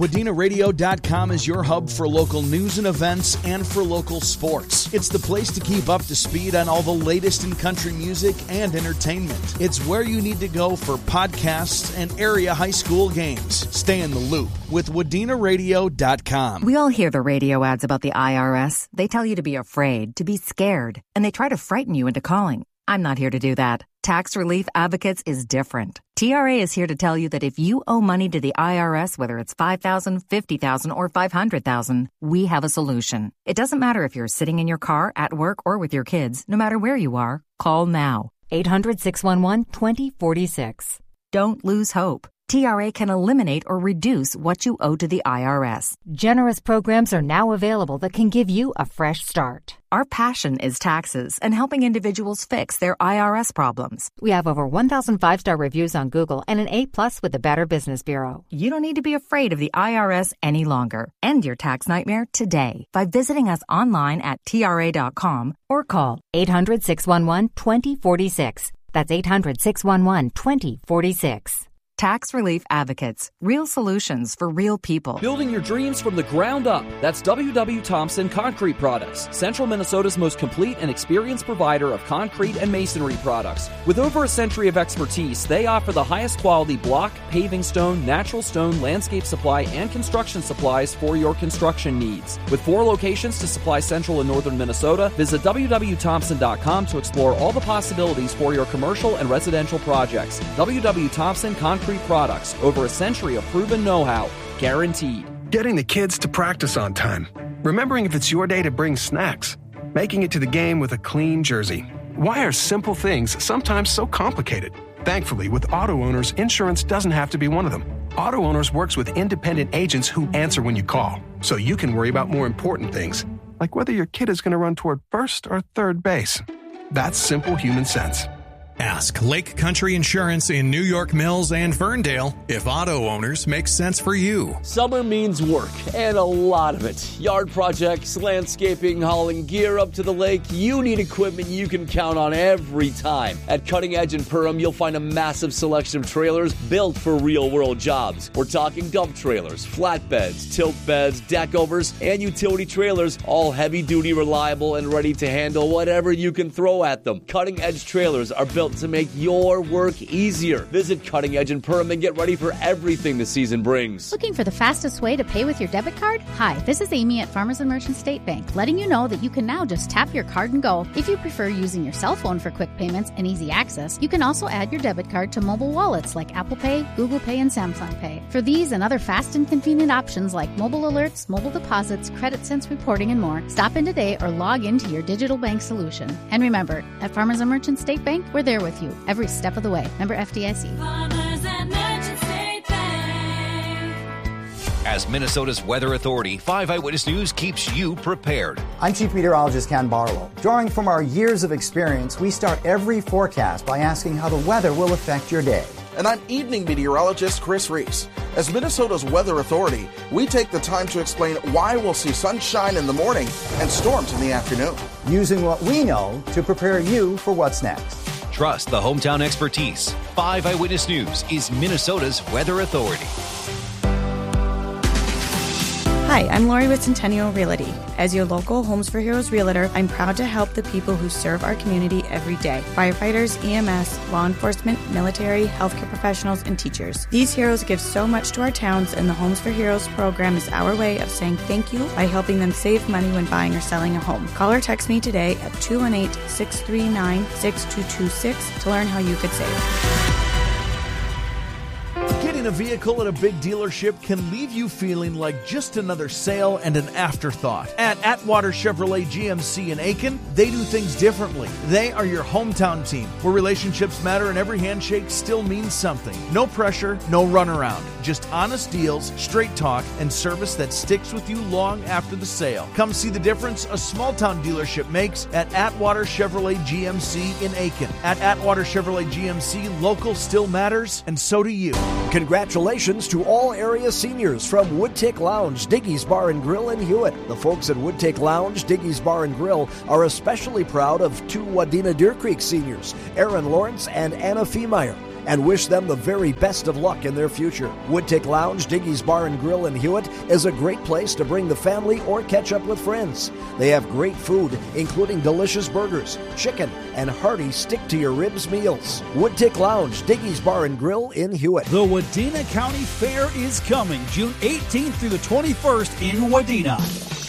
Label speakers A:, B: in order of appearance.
A: WadenaRadio.com is your hub for local news and events and for local sports. It's the place to keep up to speed on all the latest in country music and entertainment. It's where you need to go for podcasts and area high school games. Stay in the loop with WadenaRadio.com.
B: We all hear the radio ads about the IRS. They tell you to be afraid, to be scared, and they try to frighten you into calling. I'm not here to do that. Tax Relief Advocates is different. TRA is here to tell you that if you owe money to the IRS, whether it's $5,000, $50,000, or $500,000, we have a solution. It doesn't matter if you're sitting in your car, at work, or with your kids. No matter where you are, call now. 800-611-2046. Don't lose hope. TRA can eliminate or reduce what you owe to the IRS.
C: Generous programs are now available that can give you a fresh start.
B: Our passion is taxes and helping individuals fix their IRS problems.
C: We have over 1,000 5-star reviews on Google and an A+ with the Better Business Bureau.
B: You don't need to be afraid of the IRS any longer. End your tax nightmare today by visiting us online at TRA.com or call
C: 800-611-2046. That's 800-611-2046.
B: Tax Relief Advocates. Real solutions for real people.
D: Building your dreams from the ground up. That's W.W. Thompson Concrete Products, Central Minnesota's most complete and experienced provider of concrete and masonry products. With over a century of expertise, they offer the highest quality block, paving stone, natural stone, landscape supply, and construction supplies for your construction needs. With 4 locations to supply central and northern Minnesota, visit www.thompson.com to explore all the possibilities for your commercial and residential projects. W.W. Thompson Concrete Products, over a century of proven know-how, guaranteed.
E: Getting the kids to practice on time. Remembering if it's your day to bring snacks. Making it to the game with a clean jersey. Why are simple things sometimes so complicated? Thankfully, with Auto Owners, insurance doesn't have to be one of them. Auto Owners works with independent agents who answer when you call, so you can worry about more important things, like whether your kid is going to run toward first or third base. That's simple human sense.
F: Ask Lake Country Insurance in New York Mills and Ferndale if Auto Owners makes sense for you.
G: Summer means work, and a lot of it. Yard projects, landscaping, hauling gear up to the lake. You need equipment you can count on every time. At Cutting Edge in Perham, you'll find a massive selection of trailers built for real-world jobs. We're talking dump trailers, flatbeds, tilt beds, deck overs, and utility trailers, all heavy-duty, reliable, and ready to handle whatever you can throw at them. Cutting Edge trailers are built to make your work easier. Visit Cutting Edge in Perham and get ready for everything the season brings.
H: Looking for the fastest way to pay with your debit card? Hi, this is Amy at Farmers and Merchant State Bank, letting you know that you can now just tap your card and go. If you prefer using your cell phone for quick payments and easy access, you can also add your debit card to mobile wallets like Apple Pay, Google Pay, and Samsung Pay. For these and other fast and convenient options like mobile alerts, mobile deposits, credit sense reporting, and more, stop in today or log into your digital bank solution. And remember, at Farmers and Merchant State Bank, we're there with you every step of the way. Member FDIC.
I: Farmers and Merchant State Bank.
J: As Minnesota's weather authority, 5 Eyewitness News keeps you prepared.
K: I'm Chief Meteorologist Ken Barlow. Drawing from our years of experience, we start every forecast by asking how the weather will affect your day.
L: And I'm evening meteorologist Chris Reese. As Minnesota's weather authority, we take the time to explain why we'll see sunshine in the morning and storms in the afternoon.
K: Using what we know to prepare you for what's next.
J: Trust the hometown expertise. 5 Eyewitness News is Minnesota's weather authority.
M: Hi, I'm Lori with Centennial Realty. As your local Homes for Heroes realtor, I'm proud to help the people who serve our community every day. Firefighters, EMS, law enforcement, military, healthcare professionals, and teachers. These heroes give so much to our towns, and the Homes for Heroes program is our way of saying thank you by helping them save money when buying or selling a home. Call or text me today at 218-639-6226 to learn how you could save.
A: Getting a vehicle at a big dealership can leave you feeling like just another sale and an afterthought. At Atwater Chevrolet GMC in Aiken, they do things differently. They are your hometown team, where relationships matter and every handshake still means something. No pressure, no runaround. Just honest deals, straight talk, and service that sticks with you long after the sale. Come see the difference a small-town dealership makes at Atwater Chevrolet GMC in Aiken. At Atwater Chevrolet GMC, local still matters, and so do you.
N: Congratulations to all area seniors from Woodtick Lounge, Diggy's Bar and Grill in Hewitt. The folks at Woodtick Lounge, Diggy's Bar and Grill are especially proud of 2 Wadena Deer Creek seniors, Aaron Lawrence and Anna Feemeyer. and wish them the very best of luck in their future. Woodtick Lounge, Diggy's Bar and Grill in Hewitt is a great place to bring the family or catch up with friends. They have great food, including delicious burgers, chicken, and hearty stick-to-your-ribs meals. Woodtick Lounge, Diggy's Bar and Grill in Hewitt.
O: The Wadena County Fair is coming June 18th through the 21st in Wadena.